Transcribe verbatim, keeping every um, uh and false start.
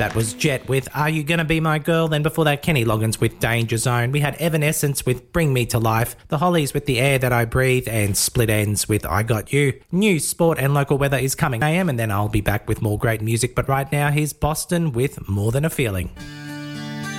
That was Jet with Are You Gonna Be My Girl? Then before that, Kenny Loggins with Danger Zone. We had Evanescence with Bring Me to Life, The Hollies with The Air That I Breathe, and Split Ends with I Got You. News, sport and local weather is coming A M, and then I'll be back with more great music. But right now, here's Boston with More Than a Feeling.